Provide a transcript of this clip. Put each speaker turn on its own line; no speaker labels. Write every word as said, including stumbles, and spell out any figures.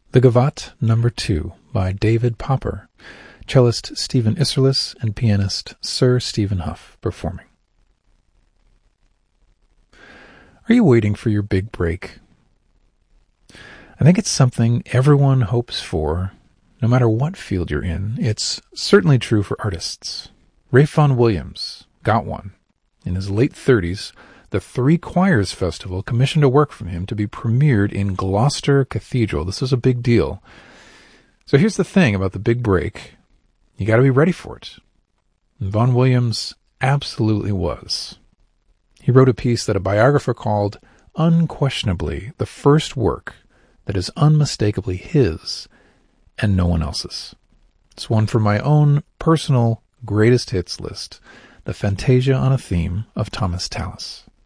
The Gavotte Number Two by David Popper, cellist Stephen Isserlis and pianist Sir Stephen Huff performing. Are you waiting for your big break? I think it's something everyone hopes for, no matter what field you're in. It's certainly true for artists. Ralph Vaughan Williams got one. In his late thirties, the Three Choirs Festival commissioned a work from him to be premiered in Gloucester Cathedral. This was a big deal. So here's the thing about the big break. You got to be ready for it. And Vaughan Williams absolutely was. He wrote a piece that a biographer called unquestionably the first work that is unmistakably his and no one else's. It's one from my own personal greatest hits list, the Fantasia on a Theme of Thomas Tallis.